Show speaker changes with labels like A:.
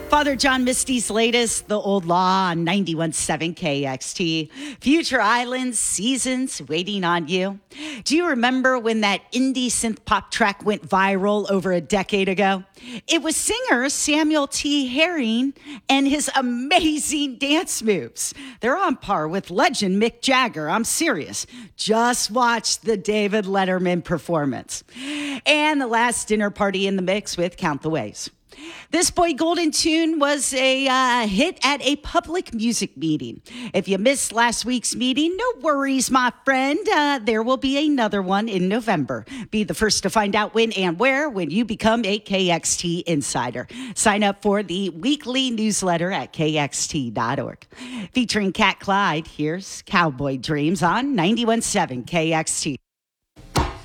A: Father John Misty's latest, The Old Law on 91.7 KXT. Future Islands, Seasons, Waiting on You. Do you remember when that indie synth pop track went viral over a decade ago? It was singer Samuel T. Herring and his amazing dance moves. They're on par with legend Mick Jagger. I'm serious. Just watch the David Letterman performance. And the last dinner party in the mix with Count the Waves. This Boy Golden tune was a hit at a public music meeting. If you missed last week's meeting, no worries, my friend. There will be another one in November. Be the first to find out when and where when you become a KXT Insider. Sign up for the weekly newsletter at kxt.org. Featuring Cat Clyde, here's Cowboy Dreams on 91.7 KXT.